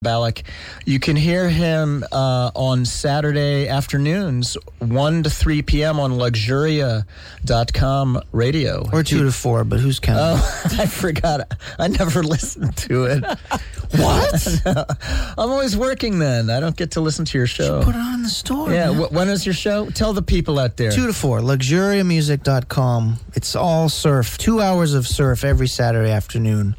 Ballack. You can hear him on Saturday afternoons, 1 to 3 p.m. on Luxuria.com radio. Or 2 to 4, but who's counting? Oh, I forgot. I never listened to it. What? I'm always working then. I don't get to listen to your show. You put it on in the store. Yeah, man. when is your show? Tell the people out there. 2 to 4, luxuriamusic.com. It's all surf. 2 hours of surf every Saturday afternoon.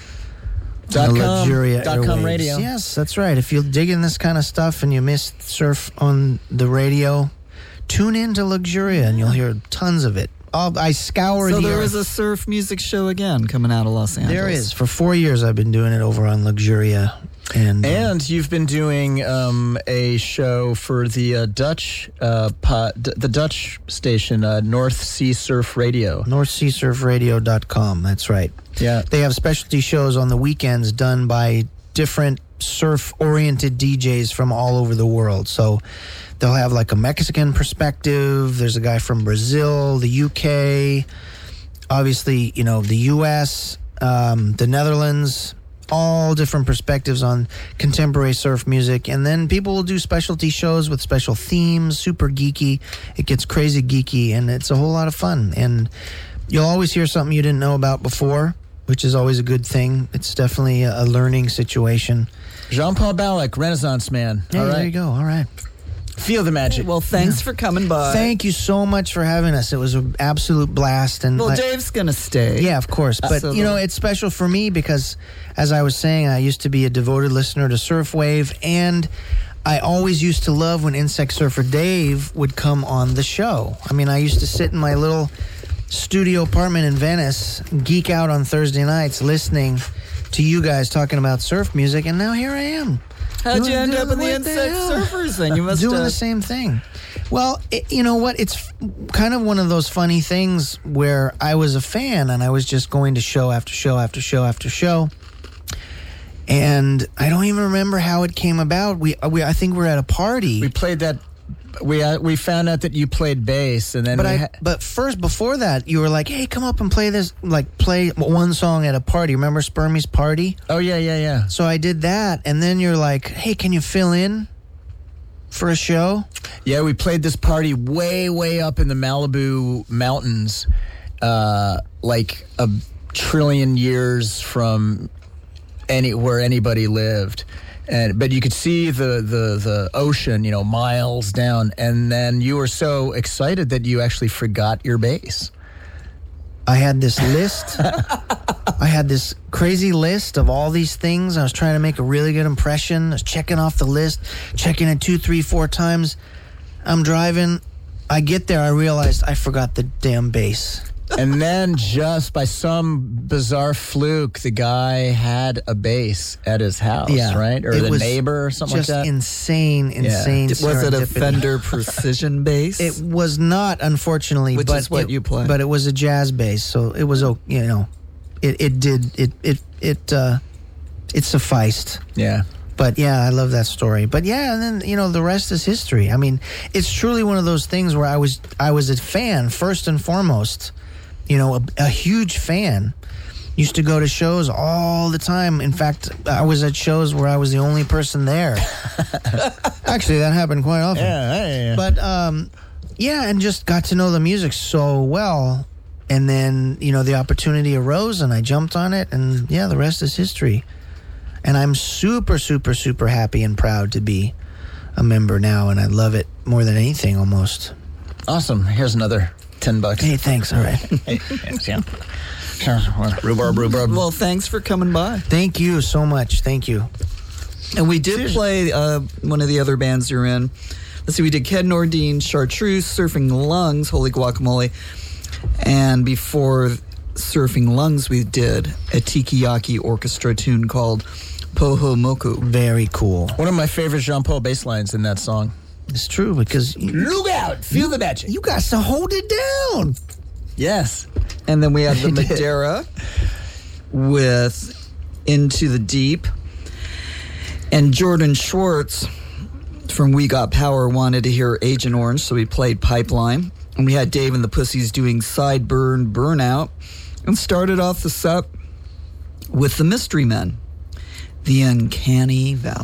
.com Airwaves. radio. Yes, that's right. If you're digging this kind of stuff and you missed surf on the radio, tune in to Luxuria and you'll hear tons of it. I scour the So there earth. is a surf music show again coming out of Los Angeles. There is. For 4 years I've been doing it over on Luxuria. And you've been doing a show for the Dutch the Dutch station, North Sea Surf Radio. NorthSeaSurfRadio.com. That's right. Yeah. They have specialty shows on the weekends done by different surf-oriented DJs from all over the world. So they'll have like a Mexican perspective. There's a guy from Brazil, the UK, obviously, the US, the Netherlands, all different perspectives on contemporary surf music. And then people will do specialty shows with special themes, super geeky. It gets crazy geeky, and it's a whole lot of fun. And you'll always hear something you didn't know about before, which is always a good thing. It's definitely a learning situation. Jean-Paul Ballack, Renaissance man. Yeah, all right. there you go. All right. Feel the magic. Well, thanks for coming by. Thank you so much for having us. It was an absolute blast. And Well, Dave's going to stay. yeah, of course. But, it's special for me because, as I was saying, I used to be a devoted listener to Surfwave, and I always used to love when Insect Surfer Dave would come on the show. I mean, I used to sit in my little studio apartment in Venice, geek out on Thursday nights, listening to you guys talking about surf music, and now here I am. How'd you end up in the What Insect hell? Surfers then? You must doing the same thing. Well, you know what? It's kind of one of those funny things where I was a fan and I was just going to show after show after show after show. And I don't even remember how it came about. I think we're at a party. We played that. We found out that you played bass, and then But first, before that, you were like, "Hey, come up and play this. Like, play one song at a party." Remember Spermie's party? Oh yeah. So I did that, and then you're like, "Hey, can you fill in for a show?" Yeah, we played this party way up in the Malibu mountains, like a trillion years from where anybody lived. But you could see the ocean, miles down. And then you were so excited that you actually forgot your bass. I had this list. I had this crazy list of all these things. I was trying to make a really good impression. I was checking off the list, checking it 2, 3, 4 times. I'm driving. I get there. I realized I forgot the damn bass. And then just by some bizarre fluke, the guy had a bass at his house, right? Or the neighbor or something like that. Just insane. Was it a serendipity. Fender Precision bass? It was not, unfortunately. Which but is what you play. But it was a jazz bass, so it was, it sufficed. Yeah. But yeah, I love that story. But yeah, and then the rest is history. I mean, it's truly one of those things where I was a fan first and foremost. A huge fan. Used to go to shows all the time. In fact, I was at shows where I was the only person there. Actually, that happened quite often. Yeah. But and just got to know the music so well. And then the opportunity arose, and I jumped on it, and yeah, the rest is history. And I'm super, super, super happy and proud to be a member now, and I love it more than anything, almost. Awesome. Here's another $10. Hey, thanks. All right. Rhubarb. Well, thanks for coming by. Thank you so much. Thank you. And we did play one of the other bands you're in. Let's see, we did Ken Nordine, Chartreuse, Surfing Lungs, Holy Guacamole. And before Surfing Lungs, we did a Tikiyaki orchestra tune called Poho Moku. Very cool. One of my favorite Jean-Paul bass lines in that song. It's true because Look out! Feel the magic. you got to hold it down. Yes. And then we had the Madeira with Into the Deep. And Jordan Schwartz from We Got Power wanted to hear Agent Orange, so we played Pipeline. And we had Dave and the Pussies doing Sideburn Burnout. And started off the set with the Mystery Men. The Uncanny Valley.